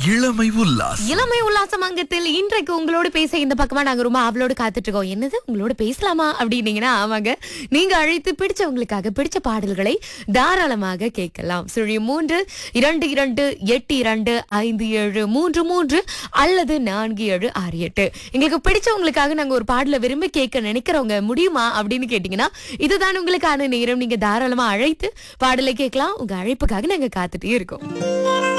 இளமை உல்லாசம். இளமை உல்லாசம் அங்கத்தில் இன்றைக்கு உங்களோட பேச இந்த பக்கமா நாங்க ரொம்ப ஆவலோடு காத்துட்டு இருக்கோம். என்னது உங்களோட பேசலாமா அப்படின்னீங்கன்னா ஆமாங்க, நீங்க அழைத்து பிடிச்சவங்களுக்காக பிடிச்ச பாடல்களை தாராளமாக கேட்கலாம். 33282825733 அல்லது 4768. எங்களுக்கு பிடிச்சவங்களுக்காக நாங்க ஒரு பாடலை விரும்பி கேட்க நினைக்கிறவங்க முடியுமா அப்படின்னு கேட்டீங்கன்னா இதுதான் உங்களுக்கான நேரம். நீங்க தாராளமா அழைத்து பாடலை கேட்கலாம். உங்க அழைப்புக்காக நாங்க காத்துட்டே இருக்கோம்.